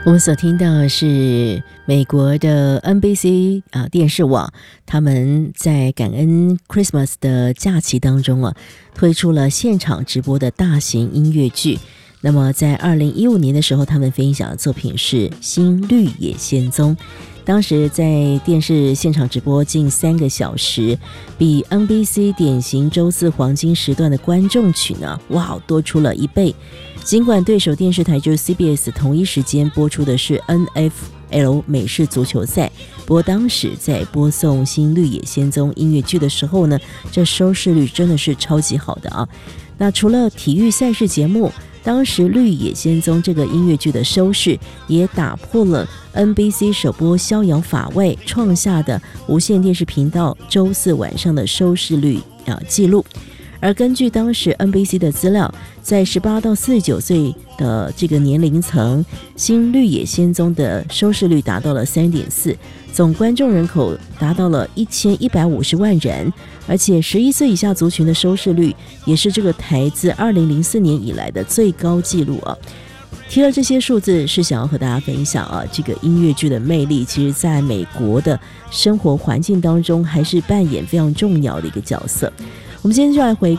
我们所听到的是美国的 NBC 电视网，他们在感恩 Christmas 的假期当中推出了现场直播的大型音乐剧。那么在2015年的时候，他们分享的作品是《新绿野仙踪》，当时在电视现场直播近3个小时，比 NBC 典型周四黄金时段的观众群多出了1倍。尽管对手电视台就是 CBS 同一时间播出的是 NFL 美式足球赛，不过当时在播送《新绿野仙踪》音乐剧的时候呢，这收视率真的是超级好的那除了体育赛事节目，当时《绿野仙踪》这个音乐剧的收视也打破了 NBC 首播逍遥法外创下的无线电视频道周四晚上的收视率记录。而根据当时 NBC 的资料，在18到49岁的这个年龄层，新绿野仙踪的收视率达到了 3.4， 总观众人口达到了1150万人，而且11岁以下族群的收视率也是这个台自2004年以来的最高纪录提了这些数字是想要和大家分享这个音乐剧的魅力其实在美国的生活环境当中还是扮演非常重要的一个角色。我们今天就来回